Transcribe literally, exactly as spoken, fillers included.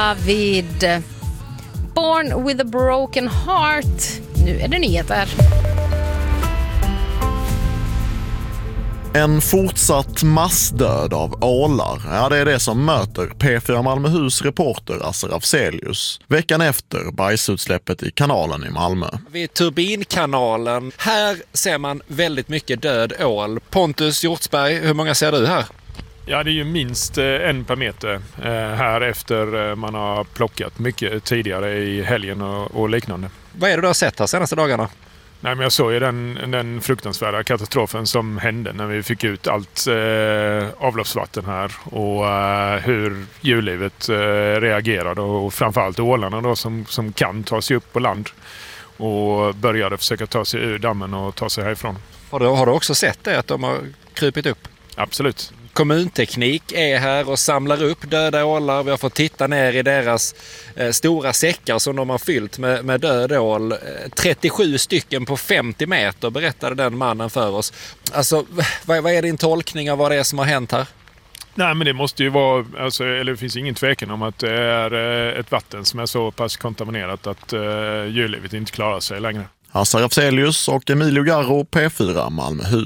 David. Born with a broken heart. Nu är det nyheter. En fortsatt massdöd av ålar, ja det är det som möter P fyra Malmöhus reporter Asser Afzelius veckan efter bajsutsläppet i kanalen i Malmö. Vid Turbinkanalen, här ser man väldigt mycket död ål. Pontus Hjortsberg, hur många ser du här? Ja, det är ju minst en per meter här efter man har plockat mycket tidigare i helgen och, och liknande. Vad är det du har sett här senaste dagarna? Nej, men jag såg ju den, den fruktansvärda katastrofen som hände när vi fick ut allt eh, avloppsvatten här och eh, hur djurlivet eh, reagerade och framförallt ålarna då som, som kan ta sig upp på land och började försöka ta sig ur dammen och ta sig härifrån. Har du, har du också sett det att de har krypit upp? Absolut. Kommunteknik är här och samlar upp döda ålar. Vi har fått titta ner i deras eh, stora säckar som de har fyllt med, med död ål. trettiosju stycken på femtio meter berättade den mannen för oss. Alltså, vad, vad är din tolkning av vad det är som har hänt här? Nej, men det måste ju vara, alltså, eller det finns ingen tvekan om att det är ett vatten som är så pass kontaminerat att uh, djurlivet inte klarar sig längre. Asser Afzelius och Emilio Garro, P fyra Malmöhus.